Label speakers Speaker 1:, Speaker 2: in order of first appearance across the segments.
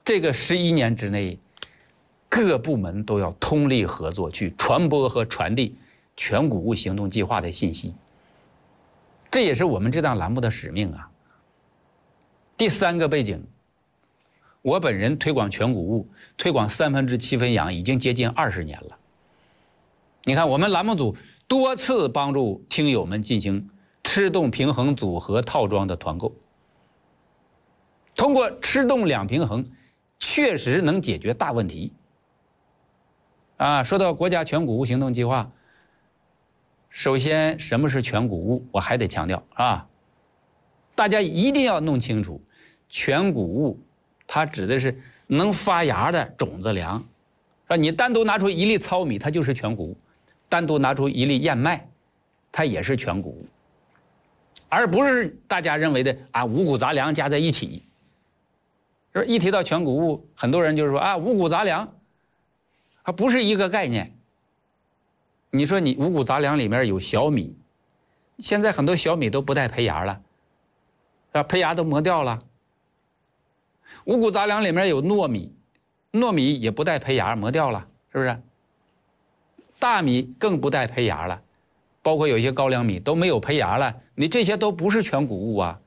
Speaker 1: 这个11年之内，各部门都要通力合作，去传播和传递全谷物行动计划的信息。这也是我们这档栏目的使命啊。第3个背景，我本人推广全谷物、推广7/3分养已经接近20年了。你看，我们栏目组多次帮助听友们进行吃动平衡组合套装的团购。通过吃动2平衡，确实能解决大问题。说到国家全谷物行动计划，首先什么是全谷物，我还得强调大家一定要弄清楚，全谷物它指的是能发芽的种子粮，你单独拿出1粒糙米，它就是全谷物；单独拿出1粒燕麦，它也是全谷物，而不是大家认为的五谷杂粮加在一起。一提到全谷物，很多人就是说五谷杂粮，它不是一个概念。你说你五谷杂粮里面有小米，现在很多小米都不带胚芽了，胚芽都磨掉了。五谷杂粮里面有糯米，糯米也不带胚芽，磨掉了，是不是？大米更不带胚芽了，包括有一些高粱米都没有胚芽了，你这些都不是全谷物啊。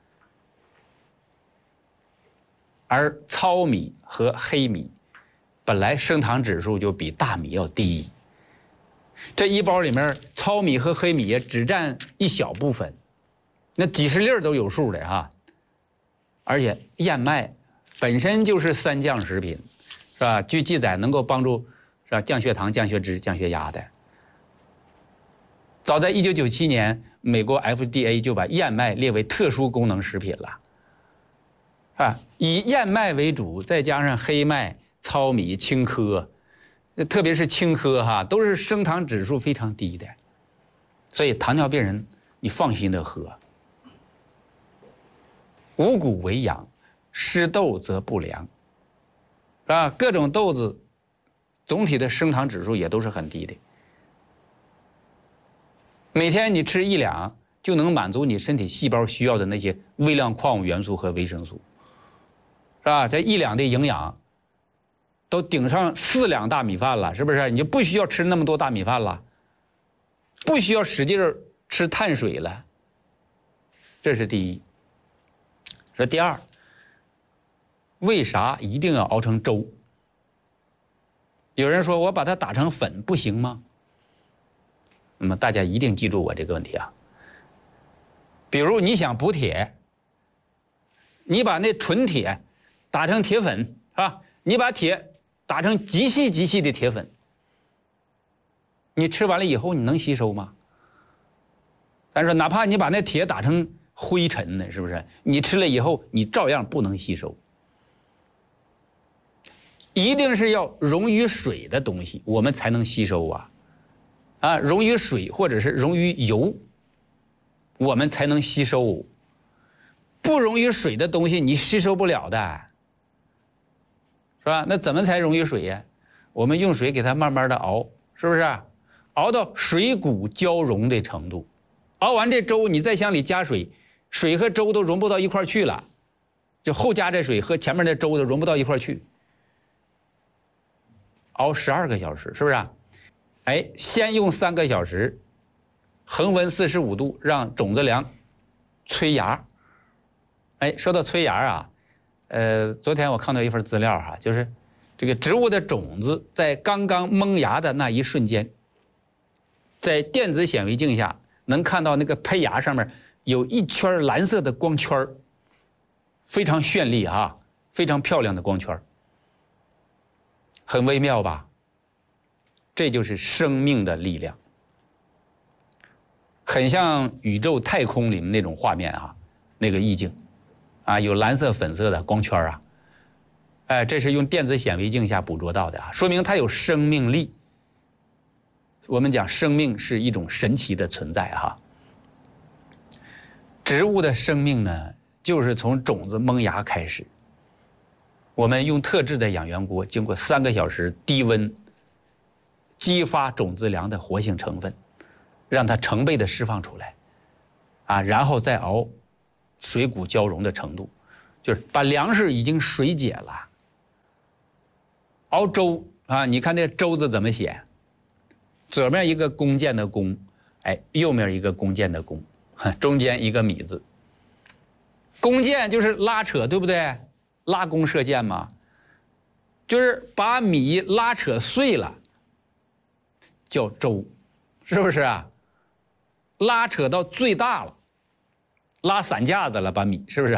Speaker 1: 而糙米和黑米本来升糖指数就比大米要低，这一包里面糙米和黑米也只占一小部分，那几十粒都有数的而且燕麦本身就是3降食品，是吧？据记载能够帮助降血糖、降血脂、降血压的。早在1997年，美国 FDA 就把燕麦列为特殊功能食品了。以燕麦为主，再加上黑麦、糙米、青稞，特别是青稞都是升糖指数非常低的，所以糖尿病人你放心的喝。五谷为养，失豆则不良，各种豆子总体的升糖指数也都是很低的。每天你吃1两，就能满足你身体细胞需要的那些微量矿物元素和维生素。是吧？这1两的营养都顶上4两大米饭了，是不是？你就不需要吃那么多大米饭了，不需要使劲吃碳水了。这是第一。这第二，为啥一定要熬成粥？有人说我把它打成粉不行吗？那么大家一定记住我这个问题比如你想补铁，你把那纯铁打成铁粉你把铁打成极细极细的铁粉，你吃完了以后你能吸收吗？咱说哪怕你把那铁打成灰尘呢，是不是？你吃了以后你照样不能吸收。一定是要溶于水的东西我们才能吸收溶于水或者是溶于油我们才能吸收，不溶于水的东西你吸收不了的，是吧？那怎么才溶于水呀？我们用水给它慢慢的熬，是不是？熬到水谷交融的程度，熬完这粥你再向里加水，水和粥都融不到一块去了，就后加这水和前面的粥都融不到一块去，熬12个小时，是不是？先用3个小时，恒温45度让种子粮催芽。说到催芽昨天我看到一份资料就是这个植物的种子在刚刚萌芽的那一瞬间，在电子显微镜下能看到那个胚芽上面有一圈蓝色的光圈，非常绚丽非常漂亮的光圈，很微妙吧？这就是生命的力量，很像宇宙太空里面那种画面那个意境有蓝色粉色的光圈这是用电子显微镜下捕捉到的说明它有生命力。我们讲生命是一种神奇的存在植物的生命呢，就是从种子萌芽开始，我们用特制的养源锅经过3个小时低温激发种子粮的活性成分，让它成倍的释放出来然后再熬水谷交融的程度，就是把粮食已经水解了， 熬粥啊，你看那个粥字怎么写？左面一个弓箭的弓，哎，右面一个弓箭的弓，中间一个米字。弓箭就是拉扯，对不对？拉弓射箭嘛，就是把米拉扯碎了，叫粥，是不是啊？拉扯到最大了，拉散架子了，把米是不是？